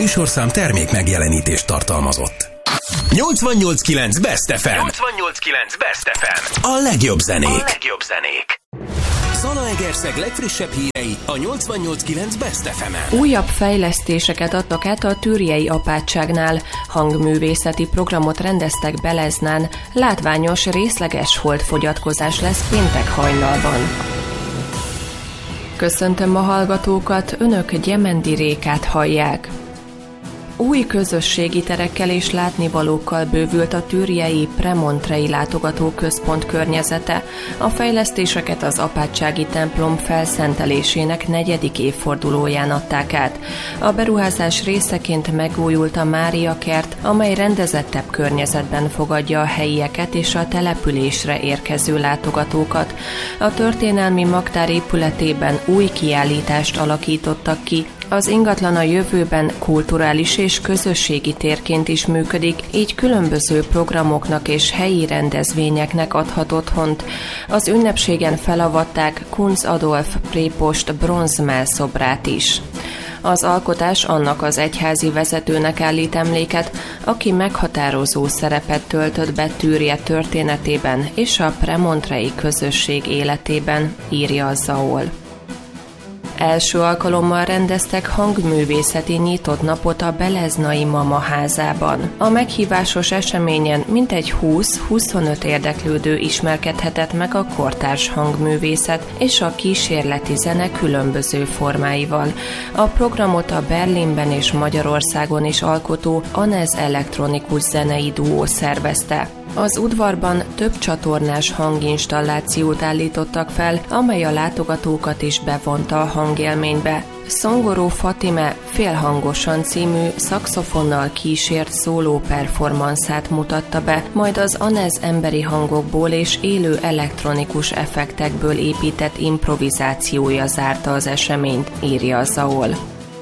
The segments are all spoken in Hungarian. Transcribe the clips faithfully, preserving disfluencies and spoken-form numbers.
műsorszám termék megjelenítést tartalmazott. nyolcvannyolc kilenc Best ef em. nyolcvannyolc kilenc Best ef em. A legjobb zenék. A legjobb zenék. Zalaegerszeg legfrissebb hírei a nyolcvannyolc kilenc Best ef emen. Újabb fejlesztéseket adtak át a Türjei apátságnál. Hangművészeti programot rendeztek Beleznán. Látványos, részleges holdfogyatkozás lesz péntek hajnalban. Köszöntöm a hallgatókat, önök Gyemendi Rékát hallják. Új közösségi terekkel és látnivalókkal bővült a türjei Premontrei látogatóközpont környezete. A fejlesztéseket az apátsági templom felszentelésének negyedik évfordulóján adták át. A beruházás részeként megújult a Mária kert, amely rendezettebb környezetben fogadja a helyieket és a településre érkező látogatókat. A történelmi magtár épületében új kiállítást alakítottak ki. Az ingatlan a jövőben kulturális és közösségi térként is működik, így különböző programoknak és helyi rendezvényeknek adhat otthont. Az ünnepségen felavatták Kunz Adolf prépost bronzmellszobrát is. Az alkotás annak az egyházi vezetőnek állít emléket, aki meghatározó szerepet töltött be Türje történetében és a premontrei közösség életében, írja a Zaol. Első alkalommal rendeztek hangművészeti nyitott napot a Beleznai Mama házában. A meghívásos eseményen mintegy húsz-huszonöt érdeklődő ismerkedhetett meg a kortárs hangművészet és a kísérleti zene különböző formáival. A programot a Berlinben és Magyarországon is alkotó Anez elektronikus zenei duó szervezte. Az udvarban több csatornás hanginstallációt állítottak fel, amely a látogatókat is bevonta a hangélménybe. Szongoró Fatime Félhangosan című szaxofonnal kísért szóló performanszát mutatta be, majd az Anez emberi hangokból és élő elektronikus effektekből épített improvizációja zárta az eseményt, írja a Zaol.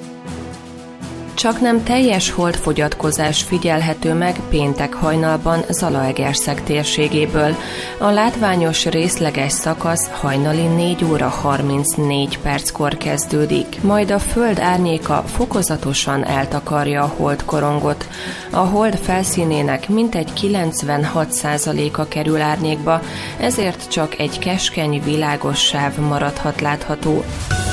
Csak nem teljes holdfogyatkozás figyelhető meg péntek hajnalban Zalaegerszeg térségéből. A látványos részleges szakasz hajnali négy óra harmincnégy perckor kezdődik, majd a föld árnyéka fokozatosan eltakarja a holdkorongot. A hold felszínének mintegy kilencvenhat százaléka kerül árnyékba, ezért csak egy keskeny, világos sáv maradhat látható.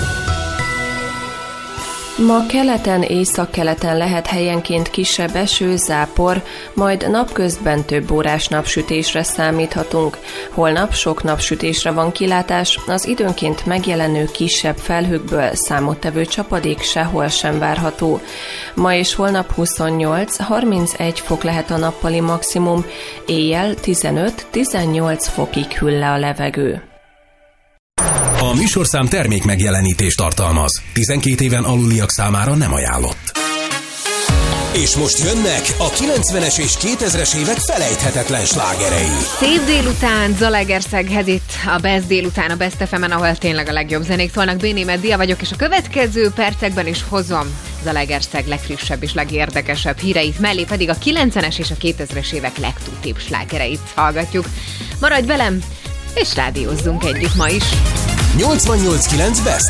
Ma keleten, északkeleten lehet helyenként kisebb eső, zápor, majd napközben több órás napsütésre számíthatunk. Holnap sok napsütésre van kilátás, az időnként megjelenő kisebb felhőkből számottevő csapadék sehol sem várható. Ma és holnap huszonnyolc-harmincegy fok lehet a nappali maximum, éjjel tizenöt-tizennyolc fokig hűl le a levegő. A műsorszám termék megjelenítést tartalmaz. tizenkét éven aluliak számára nem ajánlott. És most jönnek a kilencvenes és kétezres évek felejthetetlen slágerei. Szép délután, Zalaegerszeghez itt a Best délután, a Best ef emen, ahol tényleg a legjobb zenék szólnak. Bénémet Dia vagyok, és a következő percekben is hozom Zalaegerszeg legfrissebb és legérdekesebb híreit, mellé pedig a kilencvenes és a kétezres évek legtutibb slágereit hallgatjuk. Maradj velem, és rádiózzunk együtt ma is. nyolcvannyolc kilenc Best